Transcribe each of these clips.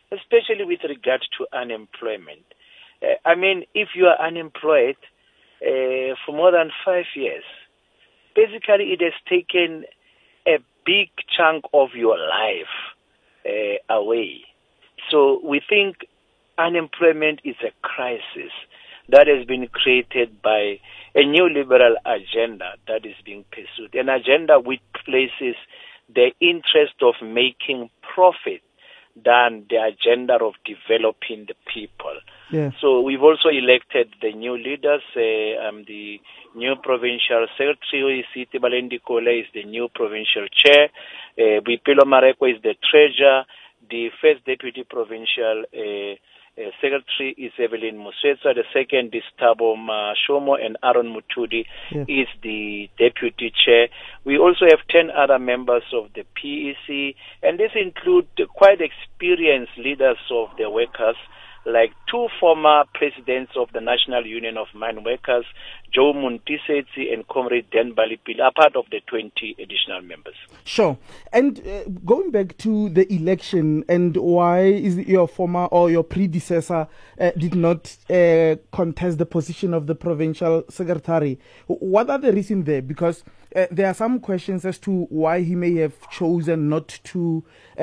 especially with regard to unemployment. If you are unemployed for more than 5 years, basically it has taken a big chunk of your life away. So we think unemployment is a crisis that has been created by a new liberal agenda that is being pursued, an agenda which places the interest of making profit than the agenda of developing the people. Yeah. So we've also elected the new leaders. The new provincial secretary, Siti Balendi Kole, is the new provincial chair. Boipelo Mareko is the treasurer. The first deputy provincial secretary is Evelyn Muswetsa. The second is Thabo Mashomo, and Aaron Mutudi is the deputy chair. We also have 10 other members of the PEC, and this includes quite experienced leaders of the workers, like 2 former presidents of the National Union of Mine Workers, Joe Muntisetsi and Comrade Dan Balipil, are part of the 20 additional members. Sure. And going back to the election and why is your former or your predecessor did not contest the position of the provincial secretary, what are the reasons there? Because there are some questions as to why he may have chosen not to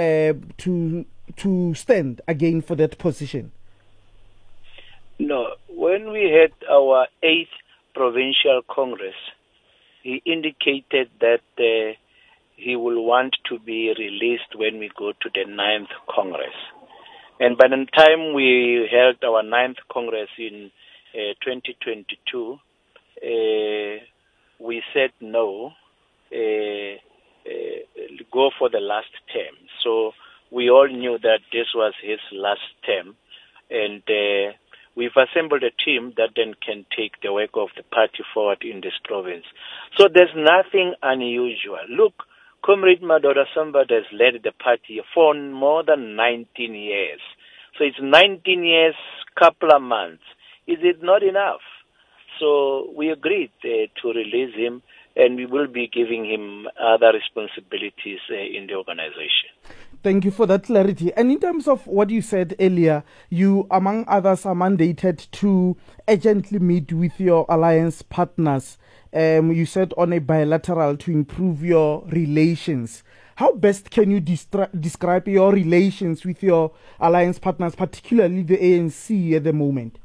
stand again for that position. No, when we had our 8th provincial congress, he indicated that he will want to be released when we go to the 9th congress. And by the time we held our 9th congress in 2022, we said no, go for the last term. So we all knew that this was his last term, and we've assembled a team that then can take the work of the party forward in this province. So there's nothing unusual. Look, Comrade Madoda Sambad has led the party for more than 19 years. So it's 19 years, couple of months. Is it not enough? So we agreed to release him, and we will be giving him other responsibilities in the organization. Thank you for that clarity. And in terms of what you said earlier, you, among others, are mandated to urgently meet with your alliance partners. You said on a bilateral to improve your relations. How best can you describe your relations with your alliance partners, particularly the ANC at the moment?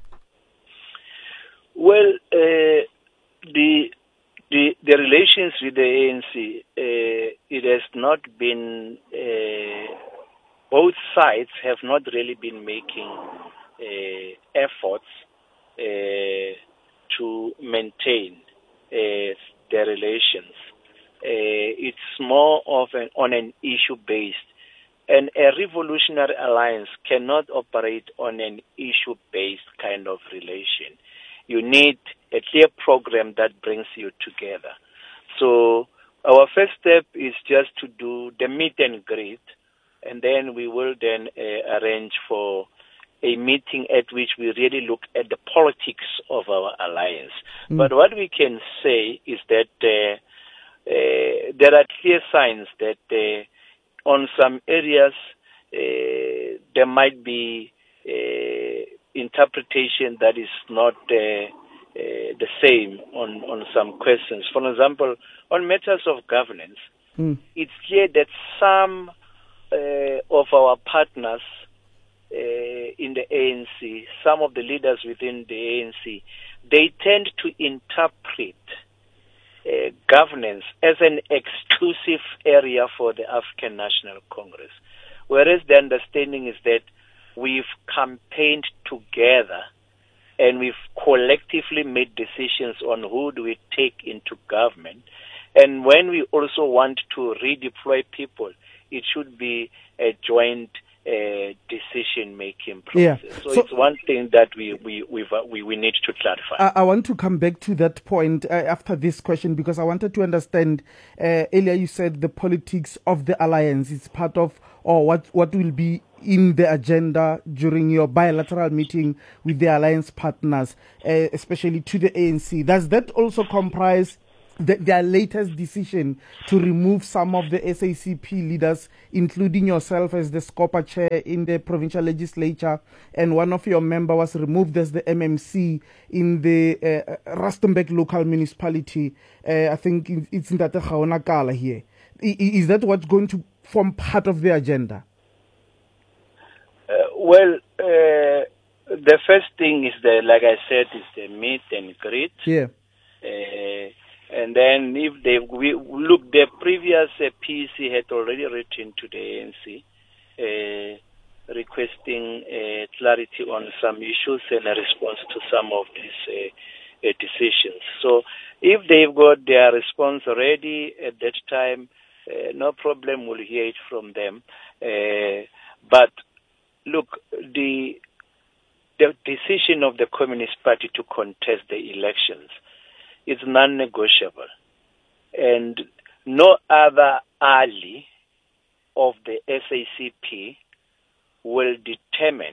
Well, the relations with the ANC, it has not been, both sides have not really been making efforts to maintain their relations. It's more of on an issue based, and a revolutionary alliance cannot operate on an issue based kind of relation. You need a clear program that brings you together. So our first step is just to do the meet and greet, and then we will then arrange for a meeting at which we really look at the politics of our alliance. But what we can say is that there are clear signs that on some areas there might be interpretation that is not the same on some questions. For example, on matters of governance, it's clear that some of our partners in the ANC, some of the leaders within the ANC, they tend to interpret governance as an exclusive area for the African National Congress, whereas the understanding is that we've campaigned together and we've collectively made decisions on who do we take into government. And when we also want to redeploy people, it should be a joint decision-making process. Yeah. So it's one thing that we need to clarify. I want to come back to that point after this question, because I wanted to understand, earlier you said the politics of the alliance is part of, or what will be in the agenda during your bilateral meeting with the alliance partners, especially to the ANC. Does that also comprise their latest decision to remove some of the SACP leaders, including yourself as the SCOPA chair in the provincial legislature, and one of your members was removed as the MMC in the Rustenburg local municipality. I think it's in that Gaonakala here. Is that what's going to form part of the agenda? The first thing is like I said, is the meet and greet. Yeah. And then if we look, the previous PEC had already written to the ANC requesting clarity on some issues and a response to some of these decisions. So if they've got their response ready at that time, no problem, we'll hear it from them. But look, the decision of the Communist Party to contest the elections is non-negotiable, and no other ally of the SACP will determine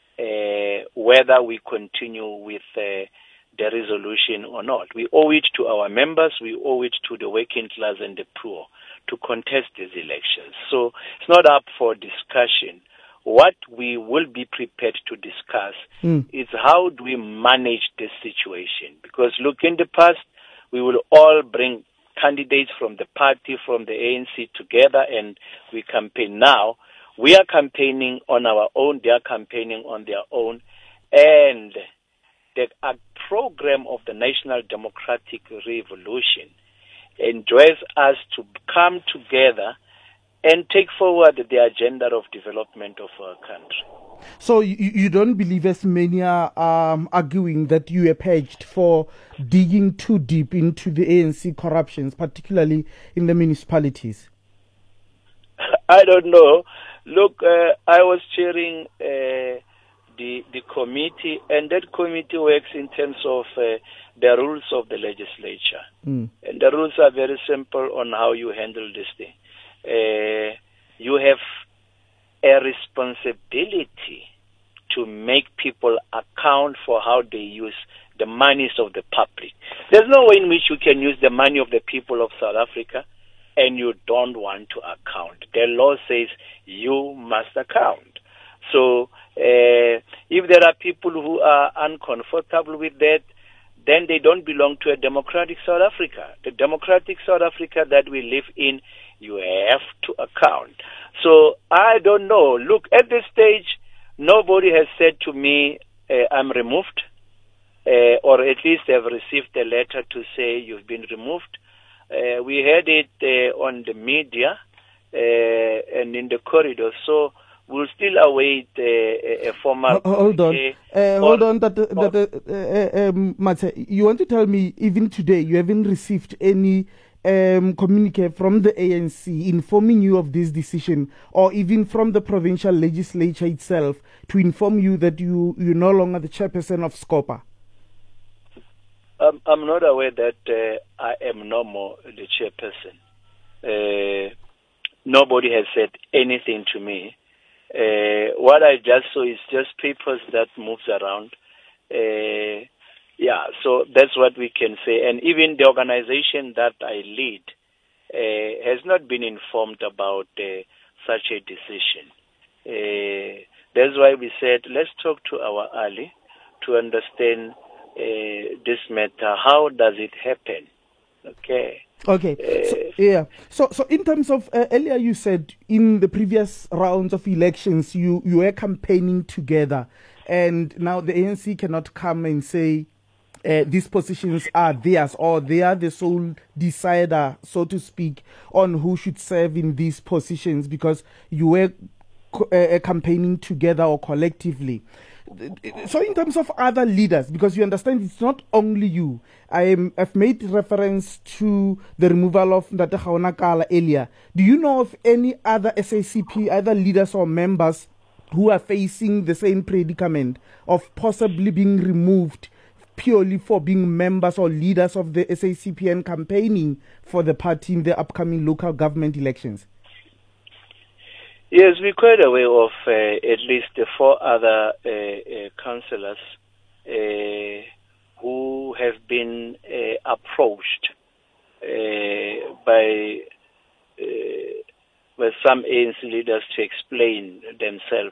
whether we continue with the resolution or not. We owe it to our members, we owe it to the working class and the poor to contest these elections. So it's not up for discussion. What we will be prepared to discuss is how do we manage this situation. Because look, in the past, we will all bring candidates from the party, from the ANC together, and we campaign. Now, we are campaigning on our own, they are campaigning on their own, and the program of the National Democratic Revolution enjoins us to come together and take forward the agenda of development of our country. So you don't believe, as many are arguing, that you are paged for digging too deep into the ANC corruptions, particularly in the municipalities? I don't know. Look, I was chairing the committee, and that committee works in terms of the rules of the legislature. And the rules are very simple on how you handle this thing. You have a responsibility to make people account for how they use the monies of the public. There's no way in which you can use the money of the people of South Africa and you don't want to account. The law says you must account. So if there are people who are uncomfortable with that, then they don't belong to a democratic South Africa. The democratic South Africa that we live in, you have to account. So I don't know. Look, at this stage, nobody has said to me, I'm removed, or at least they've received a letter to say you've been removed. We heard it on the media and in the corridor. So we'll still await a formal... Hold on. Hold on. Mathe, you want to tell me, even today, you haven't received any communique from the ANC informing you of this decision, or even from the provincial legislature itself to inform you that you're no longer the chairperson of SCOPA? I'm not aware that I am no more the chairperson. Nobody has said anything to me. What I just saw is just papers that moves around. Yeah, so that's what we can say. And even the organization that I lead has not been informed about such a decision. That's why we said, let's talk to our ally to understand this matter. How does it happen? Okay. Okay. So in terms of earlier, you said in the previous rounds of elections, you were campaigning together, and now the ANC cannot come and say these positions are theirs, or they are the sole decider, so to speak, on who should serve in these positions, because you were campaigning together or collectively. So in terms of other leaders, because you understand it's not only you, I've made reference to the removal of Ndate Gaonakala earlier. Do you know of any other SACP, either leaders or members, who are facing the same predicament of possibly being removed purely for being members or leaders of the SACP and campaigning for the party in the upcoming local government elections? Yes, we're quite aware of at least 4 other councillors who have been approached by some ANC leaders to explain themselves.